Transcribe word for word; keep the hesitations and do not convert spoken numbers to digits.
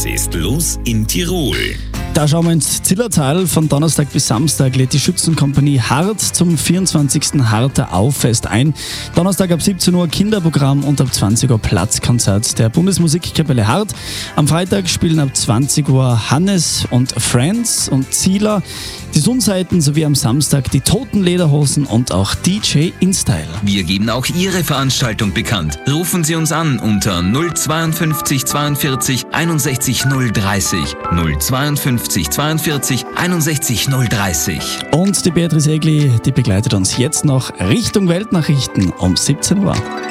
ist los in Tirol? Da schauen wir ins Zillertal. Von Donnerstag bis Samstag lädt die Schützenkompanie Hart zum vierundzwanzigsten Harter Auffest ein. Donnerstag ab siebzehn Uhr Kinderprogramm und ab zwanzig Uhr Platzkonzert der Bundesmusikkapelle Hart. Am Freitag spielen ab zwanzig Uhr Hannes und Friends und Zieler, die Sonnseiten sowie am Samstag die Toten Lederhosen und auch D J InStyle. Wir geben auch Ihre Veranstaltung bekannt. Rufen Sie uns an unter null zweiundfünfzig zweiundvierzig einundsechzig null dreißig. null zweiundfünfzig zweiundvierzig einundsechzig null dreißig. Und die Beatrice Egli, die begleitet uns jetzt noch Richtung Weltnachrichten um siebzehn Uhr.